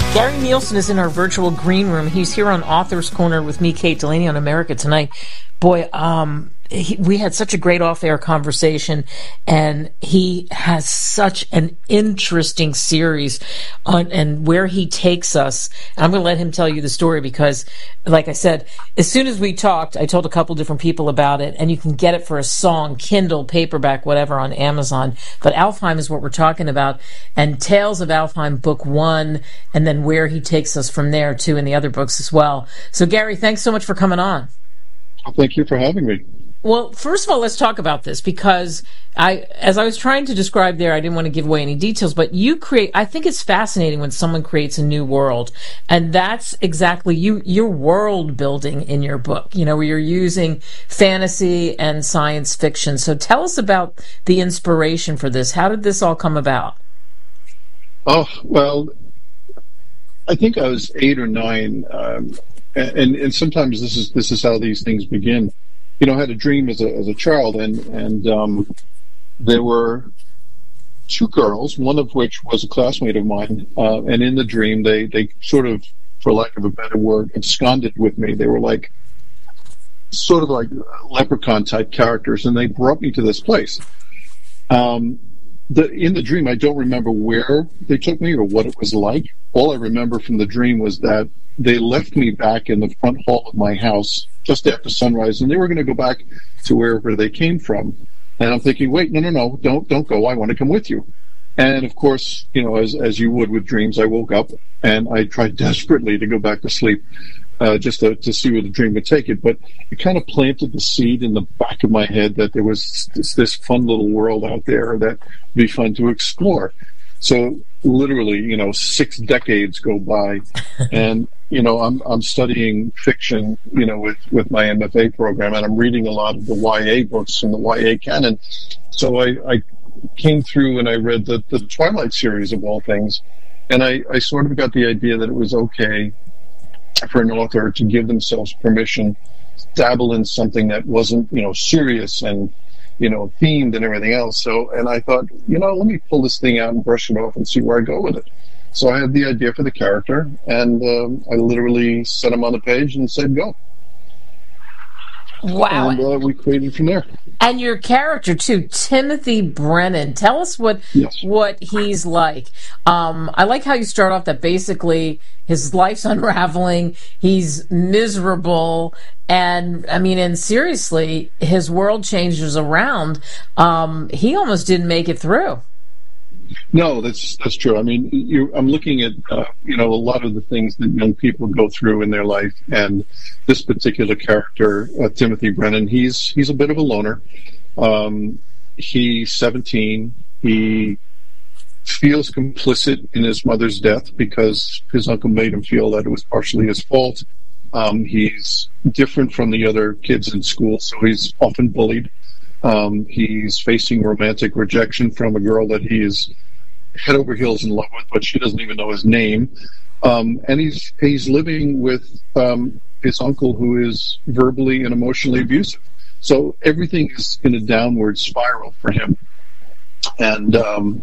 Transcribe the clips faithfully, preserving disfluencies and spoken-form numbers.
Gary Nielsen is in our virtual green room. He's here on Author's Corner with me, Kate Delaney, on America Tonight. Boy, um, he, we had such a great off-air conversation, and he has such an interesting series on and where he takes us. And I'm going to let him tell you the story because, like I said, as soon as we talked, I told a couple different people about it, and you can get it for a song, Kindle, paperback, whatever, on Amazon. But Alfheim is what we're talking about, and Tales of Alfheim, book one, and then where he takes us from there, too, in the other books as well. So, Gary, thanks so much for coming on. Thank you for having me. Well, first of all, let's talk about this because I, as I was trying to describe there, I didn't want to give away any details, but you create, I think it's fascinating when someone creates a new world, and that's exactly you, your world building in your book, you know, where you're using fantasy and science fiction. So tell us about the inspiration for this. How did this all come about? Oh, well, I think I was eight or nine, um, and, and sometimes this is, this is how these things begin. You know, I had a dream as a as a child, and and um, there were two girls, one of which was a classmate of mine, uh, and in the dream, they they sort of, for lack of a better word, absconded with me. They were like sort of like leprechaun type characters, and they brought me to this place. Um, the in the dream, I don't remember where they took me or what it was like. All I remember from the dream was that they left me back in the front hall of my house just after sunrise, and they were going to go back to wherever they came from. And I'm thinking, wait, no, no, no, don't, don't go. I want to come with you. And of course, you know, as as you would with dreams, I woke up and I tried desperately to go back to sleep, uh, just to, to see where the dream would take it. But it kind of planted the seed in the back of my head that there was this, this fun little world out there that would be fun to explore. So literally, you know, six decades go by, and you know, I'm I'm studying fiction, you know, with, with my M F A program, and I'm reading a lot of the Y A books and the Y A canon. So I, I came through and I read the, the Twilight series of all things, and I, I sort of got the idea that it was okay for an author to give themselves permission to dabble in something that wasn't, you know, serious and, you know, themed and everything else. So, and I thought, you know, let me pull this thing out and brush it off and see where I go with it. So I had the idea for the character, and um, I literally set him on the page and said, go. Wow. And uh, we created from there. And your character, too, Timothy Brennan. Tell us what yes. what he's like. Um, I like how you start off that basically his life's unraveling, he's miserable, and, I mean, and seriously, his world changes around. Um, he almost didn't make it through. No, that's that's true. I mean, you, I'm looking at uh, you know, a lot of the things that young people go through in their life, and this particular character, uh, Timothy Brennan, he's he's a bit of a loner. Um, he's seventeen. He feels complicit in his mother's death because his uncle made him feel that it was partially his fault. Um, he's different from the other kids in school, so he's often bullied. Um, he's facing romantic rejection from a girl that he is head over heels in love with, but she doesn't even know his name. Um, and he's he's living with um, his uncle, who is verbally and emotionally abusive. So everything is in a downward spiral for him. And um,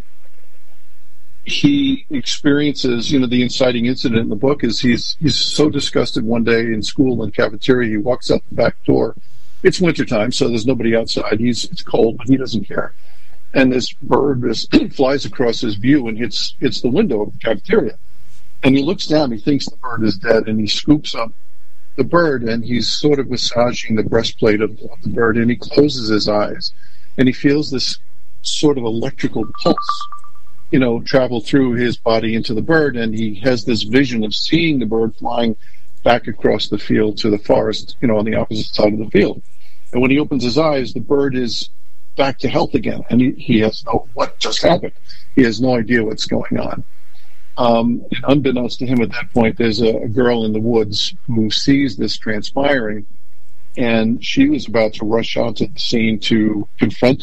he experiences, you know, the inciting incident in the book is he's he's so disgusted one day in school in the cafeteria, he walks out the back door. It's wintertime, so there's nobody outside. He's it's cold, but he doesn't care. And this bird is, flies across his view and hits hits the window of the cafeteria. And he looks down, he thinks the bird is dead, and he scoops up the bird, and he's sort of massaging the breastplate of, of the bird, and he closes his eyes, and he feels this sort of electrical pulse, you know, travel through his body into the bird, and he has this vision of seeing the bird flying back across the field to the forest, you know, on the opposite side of the field. And when he opens his eyes, the bird is back to health again, and he, he has no, what just happened? He has no idea what's going on. Um, and unbeknownst to him at that point, there's a, a girl in the woods who sees this transpiring, and she was about to rush onto the scene to confront